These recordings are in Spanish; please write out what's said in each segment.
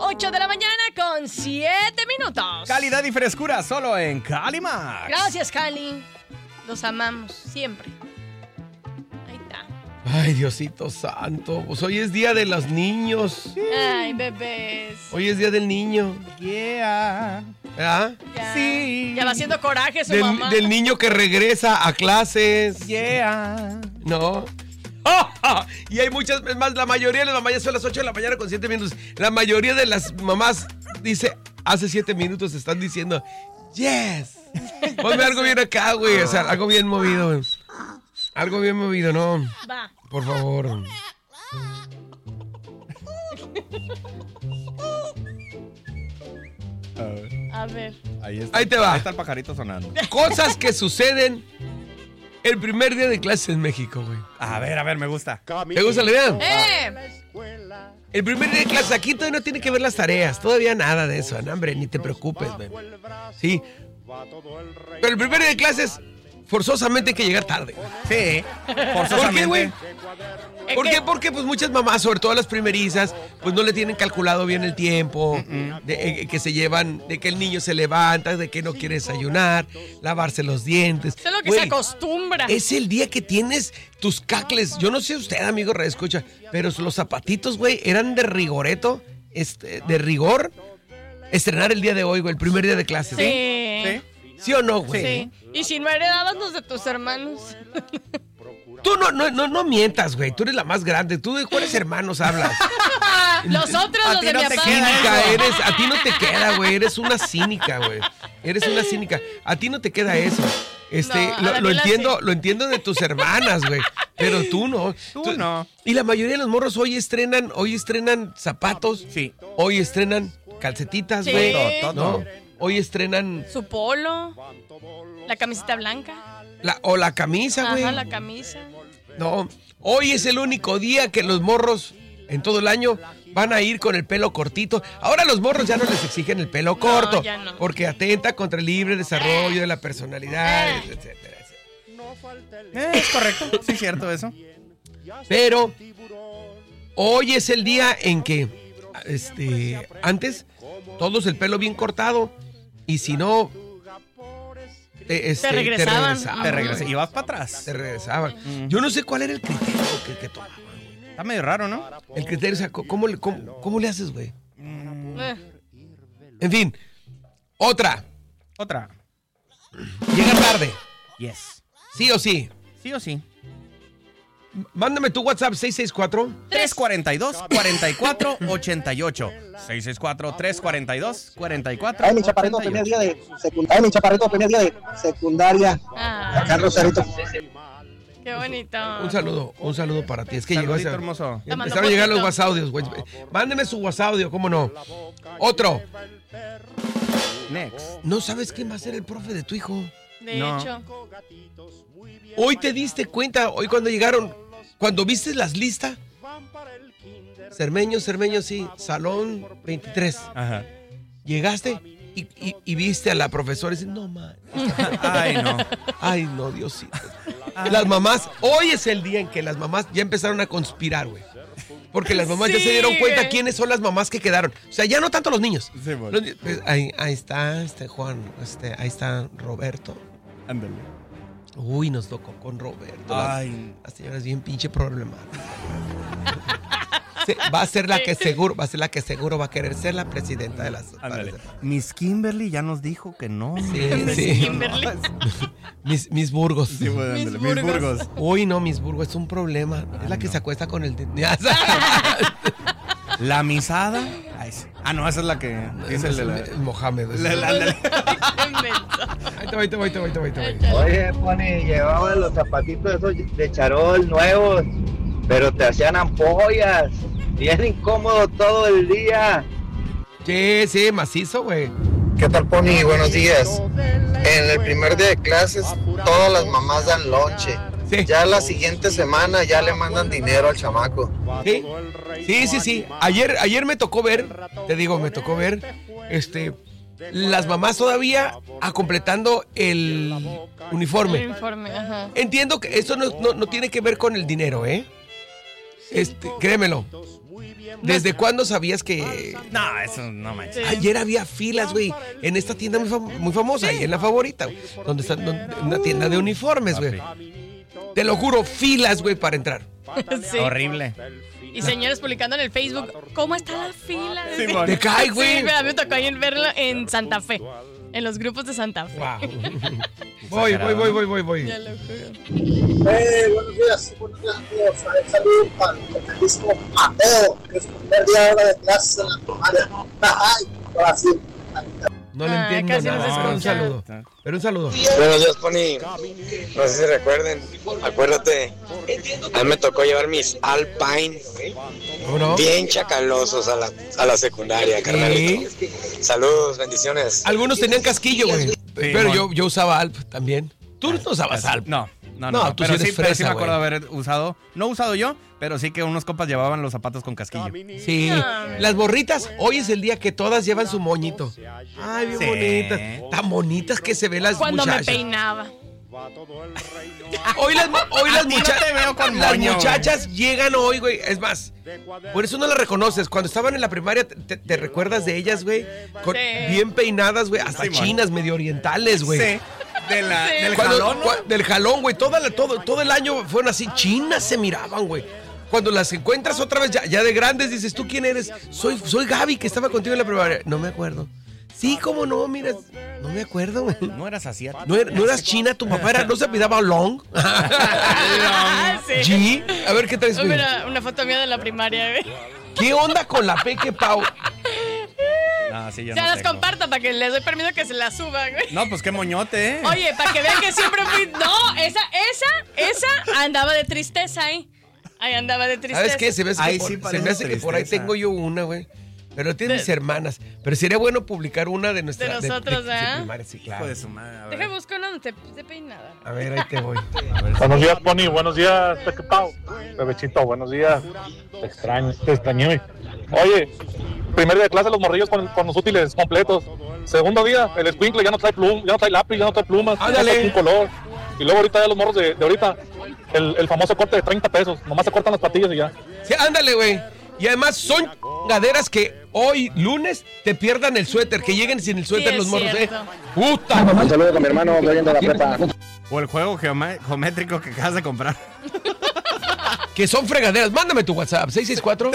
8 de la mañana con 7 minutos. Calidad y frescura solo en Calimax. Gracias, Cali. Los amamos siempre. Ahí está. Ay, Diosito santo. Pues hoy es día de los niños. Ay, bebés. Hoy es día del niño. Yeah. ¿Ah? Ya, Sí. ya va haciendo coraje su mamá. Del niño que regresa a clases. Yeah. No. Y hay muchas, es más, la mayoría de las mamás ya son las 8 de la mañana con 7 minutos. La mayoría de las mamás dice, hace 7 minutos están diciendo, yes. Ponme algo bien acá, güey. O sea, algo bien movido, güey. Algo bien movido, ¿no? Va. Por favor. A ver. Ahí te va. Ahí está el pajarito sonando. Cosas que suceden el primer día de clases en México, güey. A ver, me gusta. ¿Te gusta la idea? ¡Eh! El primer día de clases, aquí todavía no tiene que ver las tareas. Todavía nada de eso, no, hombre, ni te preocupes, güey. Sí. Pero el primer día de clases, forzosamente hay que llegar tarde. Sí. ¿Por qué, güey? ¿Por qué? Porque pues muchas mamás, sobre todo las primerizas, pues no le tienen calculado bien el tiempo, que se llevan, de que el niño se levanta, de que no quiere desayunar, lavarse los dientes. Eso es lo que Güey, se acostumbra. es el día que tienes tus cacles. Yo no sé usted, amigo redescucha, pero los zapatitos, güey, eran de rigoreto, de rigor, estrenar el día de hoy, güey, el primer día de clases. Sí. ¿Sí o no, güey? Sí. Y si no heredabas los de tus hermanos. Tú no mientas, güey. Tú eres la más grande. ¿Tú de cuáles hermanos hablas? Los otros, A los ti de no mi te papá. Cínica, a ti no te queda, güey. Eres una cínica, güey. Eres una cínica. A ti no te queda eso. No, a lo Daniela entiendo, sí. lo entiendo de tus hermanas, güey. Pero tú no. Tú no. Y la mayoría de los morros hoy estrenan zapatos. Sí. Hoy estrenan calcetitas, Sí. güey. Todo. ¿No? Hoy estrenan Su polo. La camiseta blanca. la camisa, güey. Ajá, la camisa. No, hoy es el único día que los morros en todo el año van a ir con el pelo cortito. Ahora los morros ya no les exigen el pelo corto, ya no. porque atenta contra el libre desarrollo de la personalidad, etcétera, etcétera. Es correcto. Sí, cierto eso. Pero hoy es el día en que, antes, todos el pelo bien cortado, y si no, te regresaban. Te regresé. Y vas para atrás. Te regresaban. Yo no sé cuál era el criterio que tomaban, güey. Está medio raro, ¿no? El criterio, o sea, ¿cómo le haces, güey? Eh. En fin, otra. Llega tarde, Yes. sí o sí. Sí o sí. Mándame tu WhatsApp 664. 342-4488. 664-342-4488. Ay, mi chaparrito, primer día de secundaria. Ah, Acá en Rosarito. qué bonito. Un saludo para ti. Es que llegó Saludito ese. hermoso. Te mando Empezaron a llegar los fotito. WhatsApp audios, güey. Mándeme su WhatsApp audio, ¿cómo no? Otro. Next. ¿No sabes quién va a ser el profe de tu hijo? De No. hecho. Hoy te diste cuenta, hoy cuando llegaron, cuando viste las listas. Cermeño, sí, salón 23. Ajá. Llegaste y viste a la profesora y dices, no, man. Ay, no. Ay, no, Diosito. Las mamás, hoy es el día en que las mamás ya empezaron a conspirar, güey. Porque las mamás ya se dieron cuenta güey. quiénes son las mamás que quedaron. O sea, ya no tanto los niños. Sí, bueno. Los pues, ahí está Juan, ahí está Roberto. Ándale. Uy, nos tocó con Roberto. Ay. La señora es bien pinche problemática. Va a ser la que seguro va a querer ser la presidenta de las Ándale. padres de- Miss Kimberly ya nos dijo que no. Sí. Kimberly. Mis Burgos. Sí, bueno, ándale. Miss Miss Burgos. Burgos. Uy, no, Miss Burgos es un problema. Es la que no. se acuesta con el... La misada. Ay, sí. Ah, no, esa es la que dice el de la... el Mohamed. Ándale. Ahí te voy. Oye, Pony, llevaba los zapatitos esos de charol nuevos, pero te hacían ampollas. Bien incómodo todo el día. Sí, macizo, güey. ¿Qué tal, Pony? Buenos días. En el primer día de clases, todas las mamás dan lonche. Sí. Ya la siguiente semana ya le mandan dinero al chamaco. Sí. Ayer me tocó ver, las mamás todavía completando el uniforme. El informe, ajá. Entiendo que esto no tiene que ver con el dinero, ¿eh? Créemelo. ¿Desde cuándo sabías que...? No, eso no manches. Sí. Ayer había filas, güey, en esta tienda muy famosa, ahí en La Favorita, güey, donde está una tienda de uniformes, güey. Te lo juro, filas, güey, para entrar. Sí. Horrible. Y señores publicando en el Facebook, ¿cómo está la fila? Simón. Te cae, güey. Sí, a mí me tocó ayer verlo en Santa Fe, en los grupos de Santa Fe. Voy. Ya lo juro. Buenos días amigos. Un saludo para el capitalismo Mateo, que es el primer día ahora de clases en la primaria. Ay, Brasil. No le Ah, entiendo casi no se nada. Un escucha. saludo. Pero un saludo. Buenos días, Pony. No sé si recuerden. Acuérdate, a mí me tocó llevar mis Alpine ¿Cómo no? bien chacalosos a la secundaria, carnalito. Saludos, bendiciones. Algunos tenían casquillo, güey. Pero mon. yo usaba Alp también. Tú no usabas Alp. No, No, tú sí pero, eres sí, pero sí fresa, me acuerdo güey. haber usado. No usado yo, pero sí que unos compas llevaban los zapatos con casquillo. Sí. Las borritas, hoy es el día que todas llevan su moñito. Ay, bien Sí. bonitas. Tan bonitas que se ven las Cuando me muchachas. peinaba. Hoy las ti no te veo con las moño, muchachas llegan hoy, güey. Es más, por eso no las reconoces. Cuando estaban en la primaria, te recuerdas de ellas, güey. Sí. Bien peinadas, güey. Hasta Simón. chinas, medio orientales, güey. Sí. Del Cuando- jalón, ¿no? Del jalón, güey. Todo el año fueron así. Chinas se miraban, güey. Cuando las encuentras otra vez, ya de grandes, dices, ¿tú quién eres? Soy Gaby, que estaba contigo en la primaria. No me acuerdo. Sí, cómo no, mira. No me acuerdo, güey. No eras asiático. No eras china, tu papá no se apellidaba Long. Ah, sí. G. A ver qué traes, güey. Mira, una foto mía de la primaria, güey. ¿Qué onda con la Peque Pau? No, sí, yo Se no las tengo. comparto para que les doy permiso que se las suba, güey. No, pues qué moñote, ¿eh? Oye, para que vean que siempre fui... No, esa andaba de tristeza ahí. Ahí andaba de tristeza. ¿Sabes qué? Se me hace, Ay, que, sí, por, se parece me hace que por ahí tristeza. tengo yo una, güey. Pero tiene mis hermanas. Pero sería bueno publicar una de nuestras. De nosotros, ¿eh? primaria, sí, claro. Hijo de su madre. a ver. Deja buscar una donde te peinada. A ver, ahí te voy. Buenos días, Pony. Buenos días, Peque Pau. Bebechito, buenos días. Te extrañé. Oye, primer día de clase los morrillos con los útiles completos. Segundo día, el escuincle ya no trae ya no trae lápiz, ya no trae plumas, Ándale. ya no trae un color. Y luego ahorita ya los morros de ahorita, el famoso corte de 30 pesos. Nomás se cortan las patillas y ya. Sí, ándale, güey. Y además son gaderas que hoy, lunes, te pierdan el suéter. Que lleguen sin el suéter Sí, los es morros, cierto. ¡Puta! Un saludo con mi hermano, voy yendo a la prepa. O el juego geométrico que acabas de comprar. Que son fregaderas. Mándame tu WhatsApp, 664.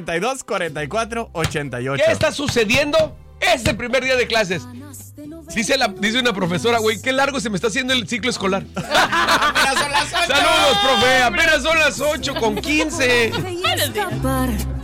342-44-88. ¿Qué está sucediendo? Es el primer día de clases. Dice una profesora, güey, qué largo se me está haciendo el ciclo escolar. Apenas son las 8. Saludos, profe. Apenas son las 8:15. Buenos días.